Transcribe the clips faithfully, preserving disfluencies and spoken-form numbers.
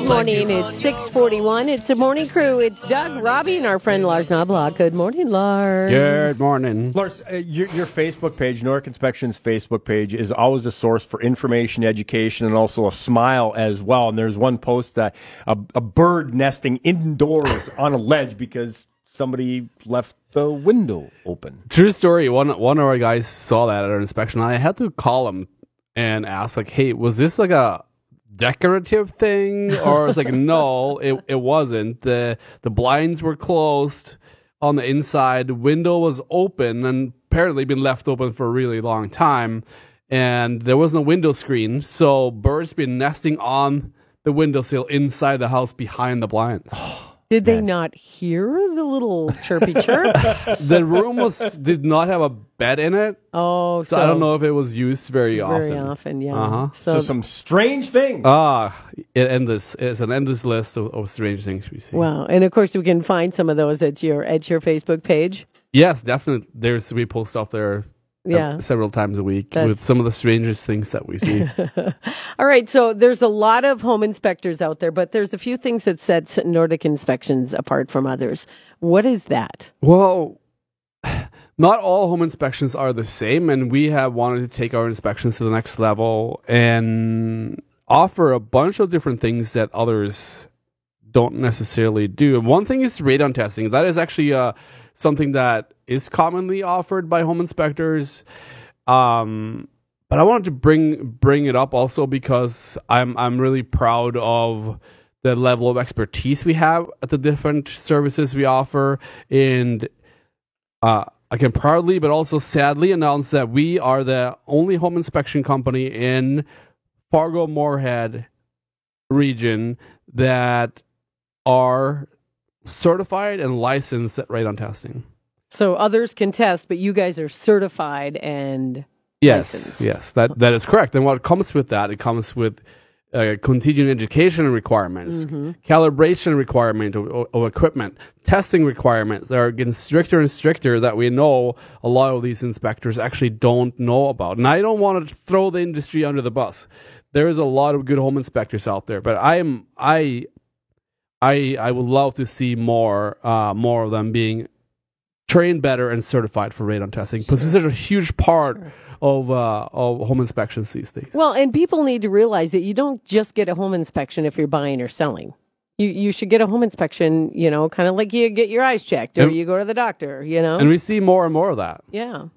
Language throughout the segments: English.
Good morning. It's six forty-one. It's the morning crew. It's Doug, Robbie, and our friend Lars Knobloch. Good morning, Lars. Good morning. Lars, uh, your, your Facebook page, Nordic Inspections Facebook page, is always a source for information, education, and also a smile as well. And there's one post that a, a bird nesting indoors on a ledge because somebody left the window open. True story. One one of our guys saw that at our inspection. I had to call him and ask, like, hey, was this like a decorative thing? Or it's like, no, it it wasn't. The the blinds were closed on the inside. The window was open and apparently been left open for a really long time. And there wasn't a window screen, so birds been nesting on the windowsill inside the house behind the blinds. Did they not hear the little chirpy chirp? The room was did not have a bed in it. Oh, so, so I don't know if it was used very, very often. Very often, yeah. Uh-huh. So, so some strange things. Ah, it endless. It's an endless list of, of strange things we see. Wow, and of course we can find some of those at your at your Facebook page. Yes, definitely. There's we post up there. Yeah. Uh, several times a week That's... with some of the strangest things that we see. All right, so there's a lot of home inspectors out there, but there's a few things that set Nordic Inspections apart from others. What is that? Well, not all home inspections are the same, and we have wanted to take our inspections to the next level and offer a bunch of different things that others don't necessarily do. And one thing is radon testing. That is actually uh, something that is commonly offered by home inspectors. Um, but I wanted to bring bring it up also because I'm I'm really proud of the level of expertise we have at the different services we offer. And uh, I can proudly but also sadly announce that we are the only home inspection company in Fargo-Moorhead region that are certified and licensed at radon testing. So others can test, but you guys are certified and yes, licensed. Yes, that that is correct. And what comes with that, it comes with uh, continuing education requirements, mm-hmm. calibration requirement of, of equipment, testing requirements that are getting stricter and stricter that we know a lot of these inspectors actually don't know about. And I don't want to throw the industry under the bus. There is a lot of good home inspectors out there, but I am I I I would love to see more uh, more of them being trained better and certified for radon testing, because this is a huge part sure. of uh, of home inspections these days. Well, and people need to realize that you don't just get a home inspection if you're buying or selling. You you should get a home inspection, you know, kind of like you get your eyes checked or and, you go to the doctor, you know. And we see more and more of that. Yeah.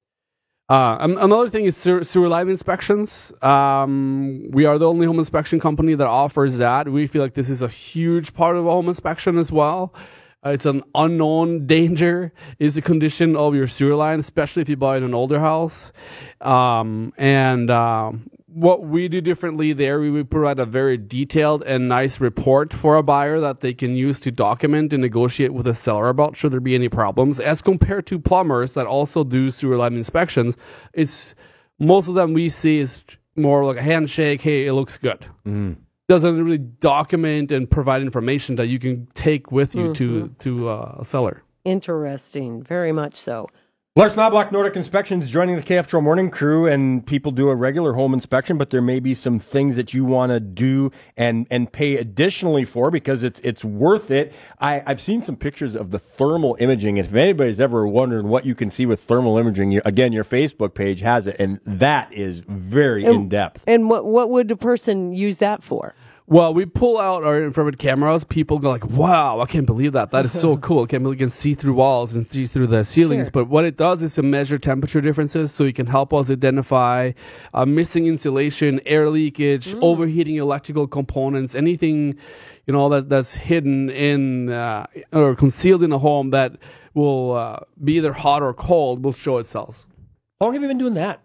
Uh, another thing is sewer, sewer line inspections. Um, we are the only home inspection company that offers that. We feel like this is a huge part of a home inspection as well. Uh, it's an unknown danger is the condition of your sewer line, especially if you buy in an older house. Um, and uh, what we do differently there, we would provide a very detailed and nice report for a buyer that they can use to document and negotiate with a seller about should there be any problems. As compared to plumbers that also do sewer line inspections, it's most of them we see is more like a handshake. Hey, it looks good. Mm. Doesn't really document and provide information that you can take with you mm-hmm. to to uh, a seller. Interesting, very much so. Lars Knobloch, Nordic Inspections, joining the K F T R O Morning Crew, and people do a regular home inspection, but there may be some things that you want to do and, and pay additionally for because it's it's worth it. I, I've seen some pictures of the thermal imaging. If anybody's ever wondering what you can see with thermal imaging, you, again, your Facebook page has it, and that is very and, in-depth. And what what would a person use that for? Well, we pull out our infrared cameras. People go like, wow, I can't believe that. That is so cool. I can't believe you can see through walls and see through the ceilings. Sure. But what it does is to measure temperature differences, so it can help us identify uh, missing insulation, air leakage, mm. overheating electrical components, anything, you know, that that's hidden in uh, or concealed in a home that will uh, be either hot or cold will show itself. How long have you been doing that?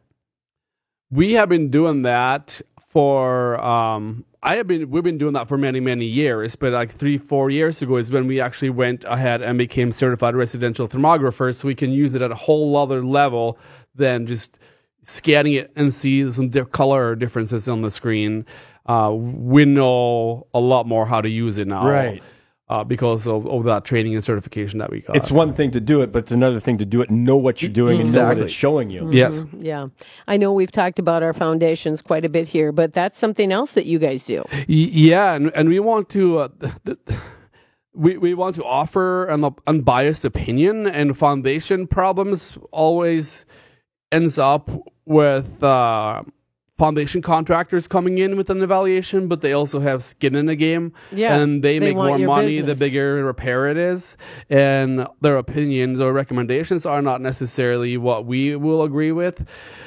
We have been doing that for um, I have been we've been doing that for many many years, but like three four years ago is when we actually went ahead and became certified residential thermographers, so we can use it at a whole other level than just scanning it and see some di- color differences on the screen. Uh, we know a lot more how to use it now. Right. uh, because of, of that training and certification that we got. It's one thing to do it, but it's another thing to do it and know what you're doing and know what Exactly. it's showing you. Yes. Yeah. I know we've talked about our foundations quite a bit here, but that's something else that you guys do. Y- Yeah, and, and we want to uh, th- th- we we want to offer an unbiased opinion, and foundation problems always ends up with uh, foundation contractors coming in with an evaluation, but they also have skin in the game, Yeah, and they, they make want more your money business. the bigger repair it is, and their opinions or recommendations are not necessarily what we will agree with.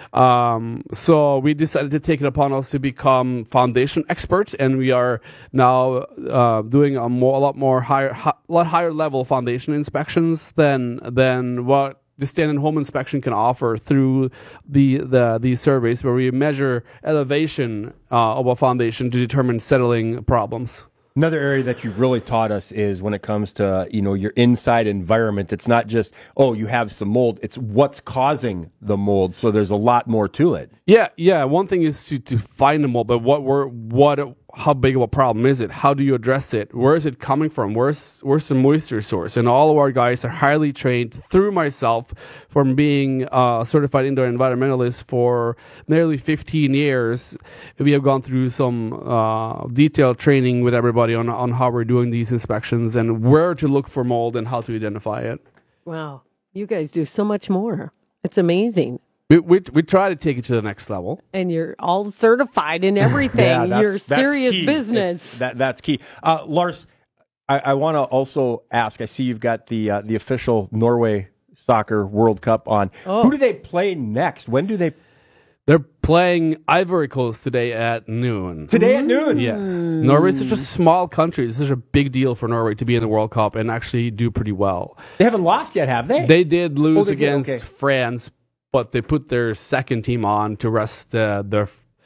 Um, so we decided to take it upon us to become foundation experts, and we are now uh, doing a more, a lot more higher, hi, lot higher level foundation inspections than than what the standard home inspection can offer through the the these surveys, where we measure elevation uh, of a foundation to determine settling problems. Another area that you've really taught us is when it comes to, you know, your inside environment. It's not just, oh, you have some mold. It's what's causing the mold. So there's a lot more to it. Yeah, yeah. One thing is to, to find the mold, but what we're, what how big of a problem is it? How do you address it? Where is it coming from? Where's where's the moisture source? And all of our guys are highly trained through myself from being a certified indoor environmentalist for nearly fifteen years. We have gone through some uh, detailed training with everybody on on how we're doing these inspections and where to look for mold and how to identify it. Wow. You guys do so much more. It's amazing. We, we we try to take it to the next level. And you're all certified in everything. Yeah, that's- you're that's serious key. business. It's- That, that's key. Uh, Lars, I, I want to also ask, I see you've got the uh, the official Norway Soccer World Cup on. Oh. Who do they play next? When do they? They're playing Ivory Coast today at noon. Today at noon? Yes. Norway is such a small country. It's such a big deal for Norway to be in the World Cup and actually do pretty well. They haven't lost yet, have they? They did lose Oh, they did? against Okay. France, but they put their second team on to rest uh, their.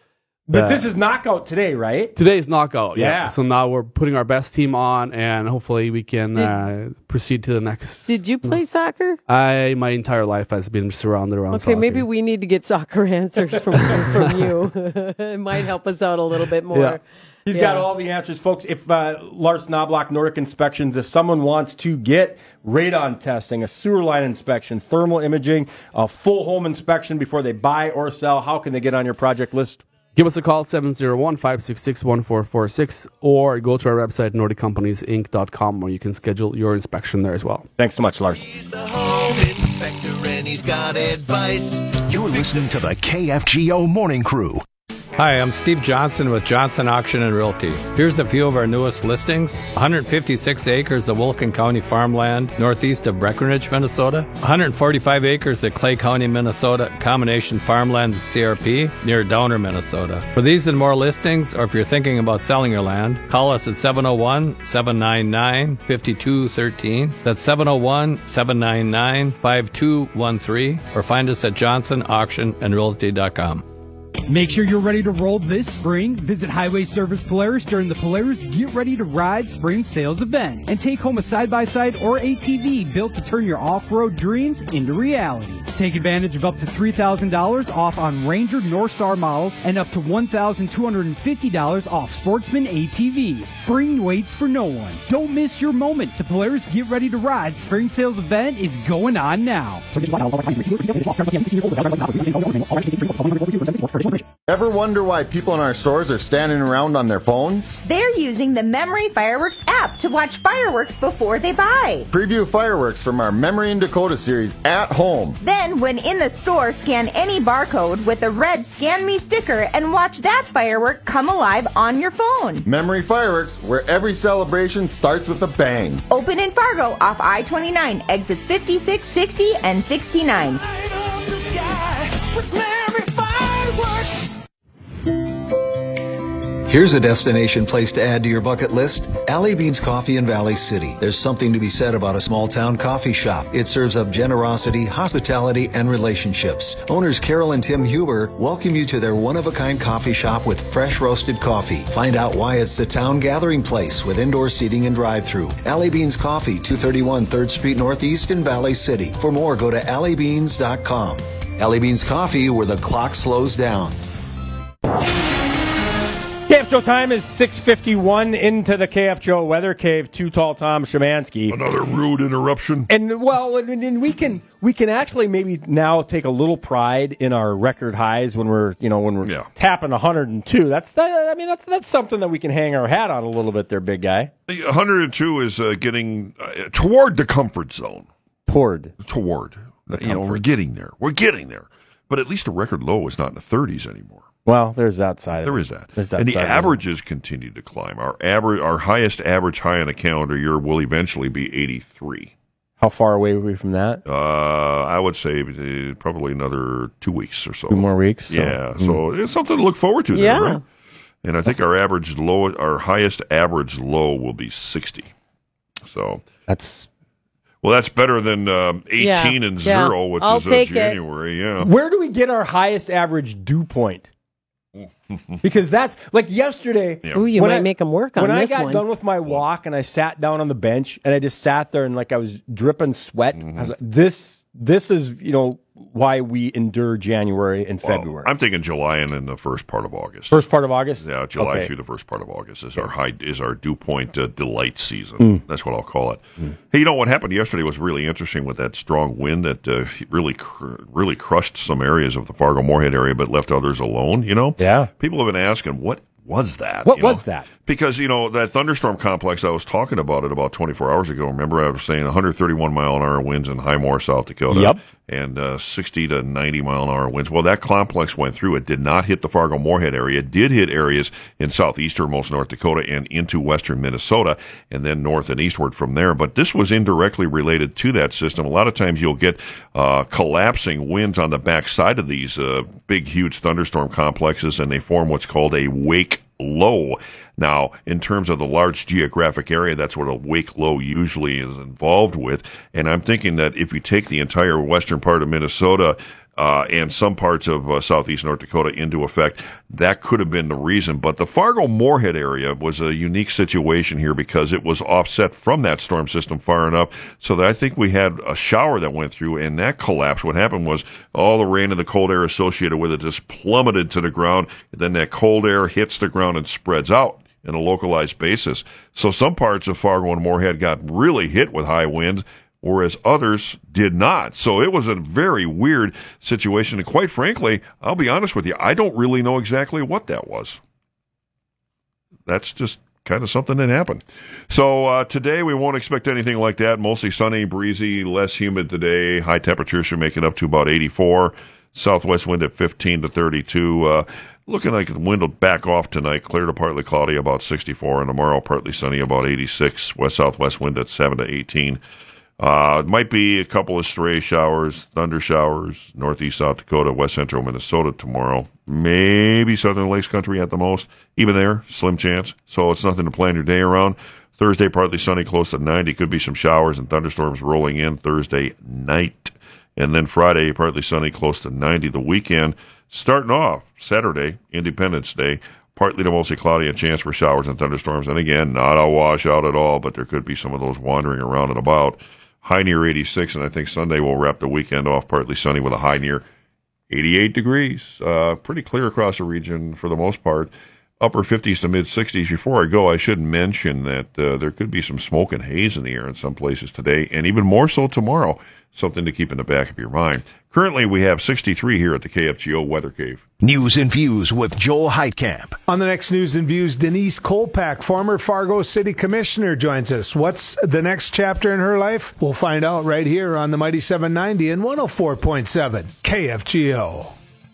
But uh, this is knockout today, right? Today's knockout. Yeah. Yeah. So now we're putting our best team on, and hopefully we can uh, proceed to the next. Did you play soccer? I my entire life has been surrounded around Okay, soccer. maybe we need to get soccer answers from from you. It might help us out a little bit more. Yeah. He's Yeah. got all the answers, folks. If uh, Lars Knobloch, Nordic Inspections, if someone wants to get radon testing, a sewer line inspection, thermal imaging, a full home inspection before they buy or sell, how can they get on your project list? Give us a call, seven zero one, five six six, one four four six, or go to our website, nordic companies inc dot com, where you can schedule your inspection there as well. Thanks so much, Lars. He's the home inspector and he's got advice. You're listening to the K F G O Morning Crew. Hi, I'm Steve Johnson with Johnson Auction and Realty. Here's a few of our newest listings. one hundred fifty-six acres of Wilkin County farmland northeast of Breckenridge, Minnesota. one hundred forty-five acres of Clay County, Minnesota, combination farmland C R P near Downer, Minnesota. For these and more listings, or if you're thinking about selling your land, call us at seven oh one, seven nine nine, five two one three. That's seven oh one, seven nine nine, five two one three, or find us at johnson auction and realty dot com. Make sure you're ready to roll this spring. Visit Highway Service Polaris during the Polaris Get Ready to Ride Spring Sales Event and take home a side-by-side or A T V built to turn your off-road dreams into reality. Take advantage of up to three thousand dollars off on Ranger Northstar models and up to one thousand two hundred fifty dollars off Sportsman A T Vs. Spring waits for no one. Don't miss your moment. The Polaris Get Ready to Ride Spring Sales Event is going on now. Ever wonder why people in our stores are standing around on their phones? They're using the Memory Fireworks app to watch fireworks before they buy. Preview fireworks from our Memory and Dakota series at home. Then, when in the store, scan any barcode with a red Scan Me sticker and watch that firework come alive on your phone. Memory Fireworks, where every celebration starts with a bang. Open in Fargo off I twenty-nine, exits fifty-six, sixty, and sixty-nine. Here's a destination place to add to your bucket list. Alley Beans Coffee in Valley City. There's something to be said about a small town coffee shop. It serves up generosity, hospitality, and relationships. Owners Carol and Tim Huber welcome you to their one-of-a-kind coffee shop with fresh roasted coffee. Find out why it's the town gathering place with indoor seating and drive-through. Alley Beans Coffee, two thirty-one third Street Northeast in Valley City. For more, go to alley beans dot com. Alley Beans Coffee, where the clock slows down. K F Joe time is six fifty-one into the K F Joe Weather Cave. Too Tall Tom Szymanski. Another rude interruption. And well, and, and we can we can actually maybe now take a little pride in our record highs when we're you know when we're yeah. tapping one hundred two. That's that, I mean that's that's something that we can hang our hat on a little bit there, big guy. one hundred two is uh, getting uh, toward the comfort zone. Toward. Toward. The you know, we're getting there. We're getting there. But at least a record low is not in the thirties anymore. Well, there's that side. There of is that. There's that and the side averages continue to climb. Our average, our highest average high in a calendar year will eventually be eighty-three. How far away are we from that? Uh, I would say uh, probably another two weeks or so. Two more weeks. So. Yeah. So mm. it's something to look forward to. Yeah. There, right? And I think our average low, our highest average low will be sixty. So that's. Well, that's better than um, eighteen yeah. and yeah. zero, which I'll is uh, January. It. Yeah. Where do we get our highest average dew point? Because that's like yesterday. Yeah. Ooh, you might I, make them work on when this When I got one. done with my walk and I sat down on the bench and I just sat there and like I was dripping sweat. Mm-hmm. I was like, this, this is you know why we endure January and well, February. I'm thinking July and then the first part of August. First part of August. Yeah, July okay. through the first part of August is okay. our high is our dew point uh, delight season. Mm. That's what I'll call it. Mm. Hey, you know what happened yesterday was really interesting with that strong wind that uh, really cr- really crushed some areas of the Fargo-Moorhead area, but left others alone. You know. Yeah. People have been asking what. was that? What you know? was that? Because, you know, that thunderstorm complex, I was talking about it about twenty-four hours ago. Remember, I was saying one hundred thirty-one mile an hour winds in Highmore, South Dakota. Yep. And uh, sixty to ninety mile an hour winds. Well, that complex went through. It did not hit the Fargo-Moorhead area. It did hit areas in southeasternmost North Dakota and into western Minnesota, and then north and eastward from there. But this was indirectly related to that system. A lot of times you'll get uh, collapsing winds on the backside of these uh, big, huge thunderstorm complexes, and they form what's called a wake low. Now, in terms of the large geographic area, that's what a wake low usually is involved with. And I'm thinking that if you take the entire western part of Minnesota uh, and some parts of uh, southeast North Dakota into effect, that could have been the reason. But the Fargo-Moorhead area was a unique situation here because it was offset from that storm system far enough so that I think we had a shower that went through, and that collapsed. What happened was all the rain and the cold air associated with it just plummeted to the ground. Then that cold air hits the ground and spreads out in a localized basis. So some parts of Fargo and Moorhead got really hit with high winds, whereas others did not. So it was a very weird situation. And quite frankly, I'll be honest with you, I don't really know exactly what that was. That's just kind of something that happened. So uh, today we won't expect anything like that. Mostly sunny, breezy, less humid today. High temperatures should make it up to about eighty-four. Southwest wind at fifteen to thirty-two. Uh, looking like the wind will back off tonight. Clear to partly cloudy, about sixty-four. And tomorrow, partly sunny, about eighty-six. West-southwest wind at seven to eighteen. Uh, it might be a couple of stray showers, thunder showers, northeast South Dakota, west central Minnesota tomorrow. Maybe southern Lakes country at the most. Even there, slim chance. So it's nothing to plan your day around. Thursday, partly sunny, close to ninety. Could be some showers and thunderstorms rolling in Thursday night. And then Friday, partly sunny, close to ninety. The weekend, starting off Saturday, Independence Day, partly to mostly cloudy, a chance for showers and thunderstorms. And again, not a washout at all, but there could be some of those wandering around and about. High near eighty-six, and I think Sunday will wrap the weekend off partly sunny with a high near eighty-eight degrees. Uh, pretty clear across the region for the most part. Upper fifties to mid-sixties. Before I go, I should mention that uh, there could be some smoke and haze in the air in some places today, and even more so tomorrow. Something to keep in the back of your mind. Currently, we have sixty-three here at the K F G O Weather Cave. News and Views with Joel Heitkamp. On the next News and Views, Denise Kolpak, former Fargo City Commissioner, joins us. What's the next chapter in her life? We'll find out right here on the Mighty seven ninety and one oh four point seven K F G O.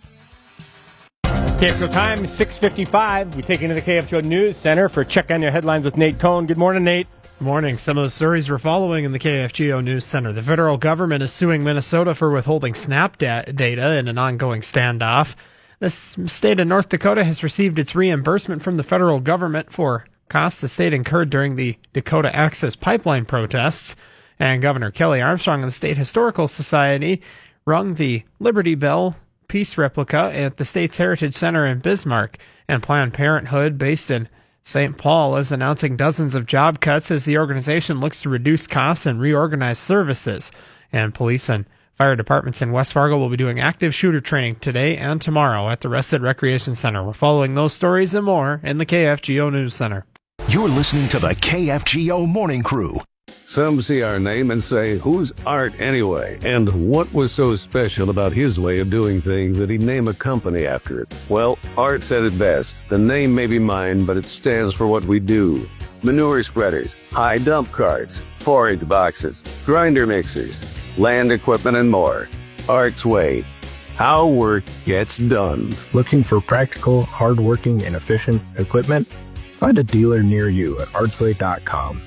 K F G O time, six fifty-five. We take into the K F G O News Center for Check on Your Headlines with Nate Cohn. Good morning, Nate. Good morning. Some of the stories we're following in the K F G O News Center. The federal government is suing Minnesota for withholding SNAP da- data in an ongoing standoff. The state of North Dakota has received its reimbursement from the federal government for costs the state incurred during the Dakota Access Pipeline protests. And Governor Kelly Armstrong of the State Historical Society rung the Liberty Bell Peace replica at the state's Heritage Center in Bismarck. And Planned Parenthood, based in Saint Paul, is announcing dozens of job cuts as the organization looks to reduce costs and reorganize services. And police and Fire departments in West Fargo will be doing active shooter training today and tomorrow at the Rested Recreation Center. We're following those stories and more in the K F G O News Center. You're listening to the K F G O Morning Crew. Some see our name and say, who's Art anyway? And what was so special about his way of doing things that he'd name a company after it? Well, Art said it best. The name may be mine, but it stands for what we do. Manure spreaders, high dump carts, forage boxes, grinder mixers, land equipment, and more. Art's Way. How work gets done. Looking for practical, hardworking, and efficient equipment? Find a dealer near you at arts way dot com.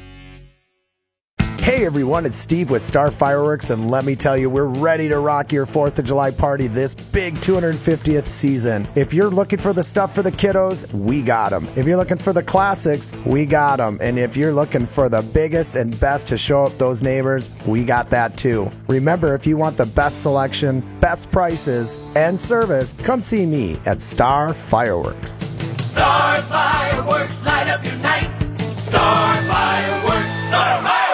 Hey everyone, it's Steve with Star Fireworks, and let me tell you, we're ready to rock your fourth of July party this big two hundred fiftieth season. If you're looking for the stuff for the kiddos, we got them. If you're looking for the classics, we got them. And if you're looking for the biggest and best to show up those neighbors, we got that too. Remember, if you want the best selection, best prices, and service, come see me at Star Fireworks. Star Fireworks, light up your night. Star Fireworks, Star Fireworks.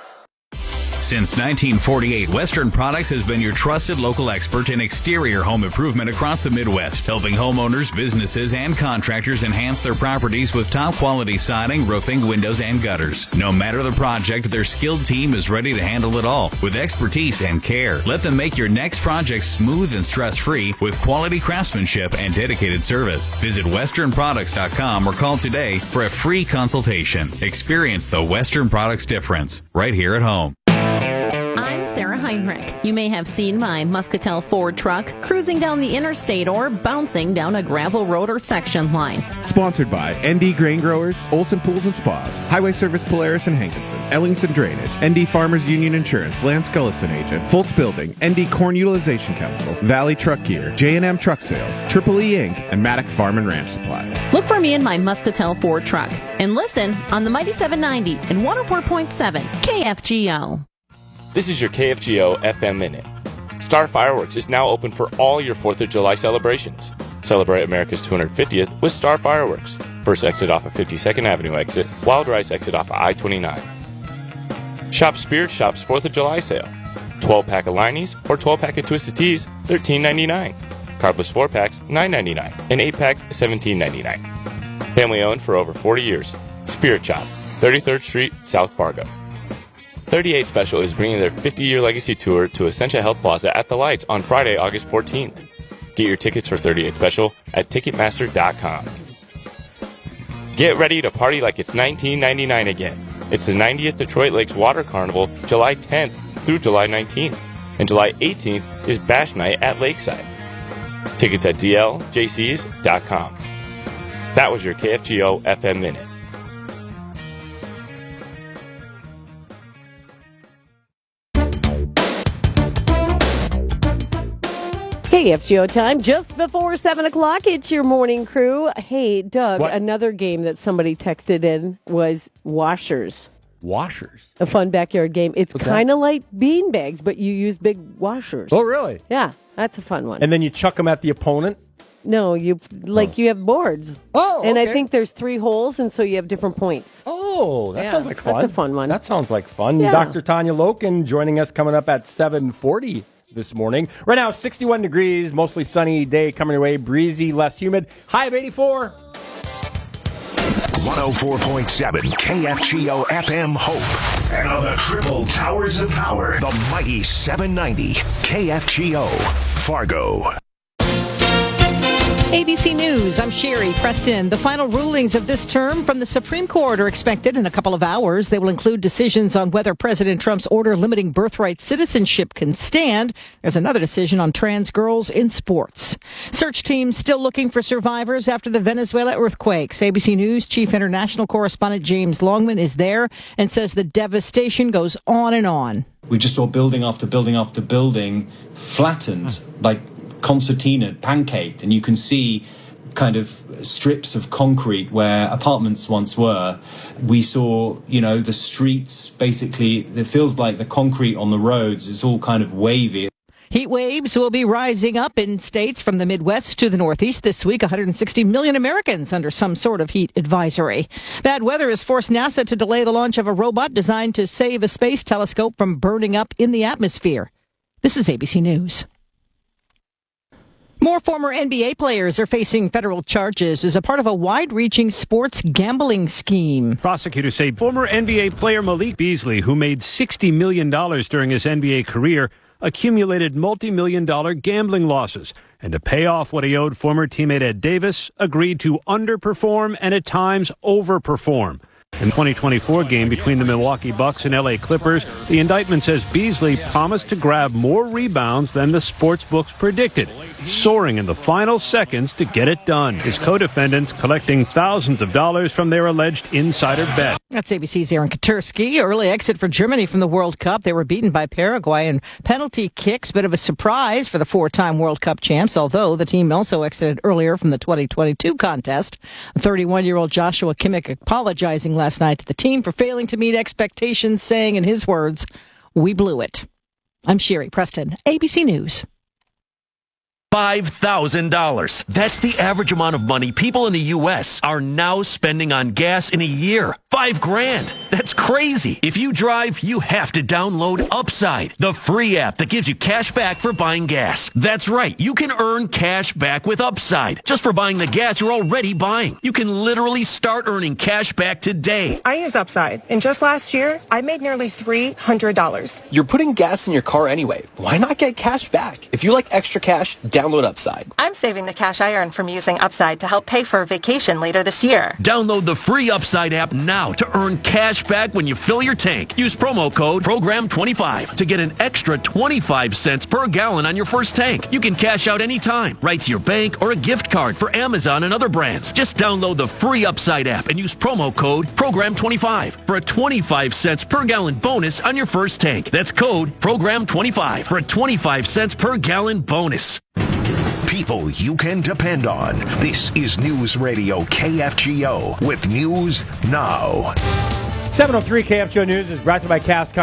Since nineteen forty-eight, Western Products has been your trusted local expert in exterior home improvement across the Midwest, helping homeowners, businesses, and contractors enhance their properties with top-quality siding, roofing, windows, and gutters. No matter the project, their skilled team is ready to handle it all with expertise and care. Let them make your next project smooth and stress-free with quality craftsmanship and dedicated service. Visit western products dot com or call today for a free consultation. Experience the Western Products difference right here at home. I'm Sarah Heinrich. You may have seen my Muscatel Ford truck cruising down the interstate or bouncing down a gravel road or section line. Sponsored by N D Grain Growers, Olson Pools and Spas, Highway Service Polaris and Hankinson, Ellingson Drainage, N D Farmers Union Insurance, Lance Gullison Agent, Fultz Building, N D Corn Utilization Chemical, Valley Truck Gear, J and M Truck Sales, Triple E Incorporated, and Maddock Farm and Ranch Supply. Look for me in my Muscatel Ford truck and listen on the Mighty seven ninety and one oh four point seven K F G O. This is your K F G O F M Minute. Star Fireworks is now open for all your fourth of July celebrations. Celebrate America's two hundred fiftieth with Star Fireworks. First exit off of fifty-second Avenue exit, Wild Rice exit off of I twenty-nine. Shop Spirit Shop's fourth of July sale. twelve pack of Liney's or twelve pack of Twisted Teas, thirteen ninety-nine. Carbless four packs, nine ninety-nine. And eight packs, seventeen ninety-nine. Family owned for over forty years. Spirit Shop, thirty-third Street, South Fargo. thirty-eight Special is bringing their fifty-year legacy tour to Essentia Health Plaza at the Lights on Friday, August fourteenth. Get your tickets for thirty-eight Special at ticketmaster dot com. Get ready to party like it's nineteen ninety-nine again. It's the ninetieth Detroit Lakes Water Carnival, July tenth through July nineteenth. And July eighteenth is Bash Night at Lakeside. Tickets at D L J Cs dot com. That was your K F G O F M Minute. K F G O time, just before seven o'clock. It's your morning crew. Hey, Doug, What? Another game that somebody texted in was washers. Washers? A fun backyard game. It's What's that? kind of like bean bags, but you use big washers. Oh, really? Yeah, that's a fun one. And then you chuck them at the opponent? No, you like you have boards. Oh, And I okay. think there's three holes, and so you have different points. Oh, that Yeah, sounds like fun. that's a fun one. That sounds like fun. Yeah. Doctor Tanya Loken joining us coming up at seven forty this morning. Right now, sixty-one degrees, mostly sunny day coming your way, breezy, less humid. High of eighty-four. one oh four point seven K F G O F M Hope. And on the triple towers of power, the mighty seven ninety K F G O Fargo. A B C News, I'm Sherry Preston. The final rulings of this term from the Supreme Court are expected in a couple of hours. They will include decisions on whether President Trump's order limiting birthright citizenship can stand. There's another decision on trans girls in sports. Search teams still looking for survivors after the Venezuela earthquakes. A B C News chief international correspondent James Longman is there and says the devastation goes on and on. We just saw building after building after building flattened, like concertina, pancaked, and you can see kind of strips of concrete where apartments once were. We saw, you know, the streets basically, it feels like the concrete on the roads is all kind of wavy. Heat waves will be rising up in states from the Midwest to the Northeast this week. one hundred sixty million Americans under some sort of heat advisory. Bad weather has forced NASA to delay the launch of a robot designed to save a space telescope from burning up in the atmosphere. This is A B C News. More former N B A players are facing federal charges as a part of a wide-reaching sports gambling scheme. Prosecutors say former N B A player Malik Beasley, who made sixty million dollars during his N B A career, accumulated multi-million dollar gambling losses. And to pay off what he owed former teammate Ed Davis, agreed to underperform and at times overperform. In the twenty twenty-four game between the Milwaukee Bucks and L A Clippers, the indictment says Beasley promised to grab more rebounds than the sportsbooks predicted, soaring in the final seconds to get it done. His co-defendants collecting thousands of dollars from their alleged insider bet. That's A B C's Aaron Katursky. Early exit for Germany from the World Cup. They were beaten by Paraguay in penalty kicks. Bit of a surprise for the four-time World Cup champs, although the team also exited earlier from the twenty twenty-two contest. thirty-one-year-old Joshua Kimmich apologizing last night to the team for failing to meet expectations, saying in his words, "We blew it." I'm Sherry Preston, A B C News. five thousand dollars. That's the average amount of money people in the U S are now spending on gas in a year. Five grand. That's crazy. If you drive, you have to download Upside, the free app that gives you cash back for buying gas. That's right. You can earn cash back with Upside just for buying the gas you're already buying. You can literally start earning cash back today. I use Upside, and just last year, I made nearly three hundred dollars. You're putting gas in your car anyway. Why not get cash back? If you like extra cash, download Upside. I'm saving the cash I earn from using Upside to help pay for a vacation later this year. Download the free Upside app now to earn cash back when you fill your tank. Use promo code program twenty-five to get an extra twenty-five cents per gallon on your first tank. You can cash out anytime, right to your bank or a gift card for Amazon and other brands. Just download the free Upside app and use promo code program twenty-five for a twenty-five cents per gallon bonus on your first tank. That's code program twenty-five for a twenty-five cents per gallon bonus. People you can depend on. This is News Radio K F G O with News Now. seven oh three K F G O News is brought to you by Cass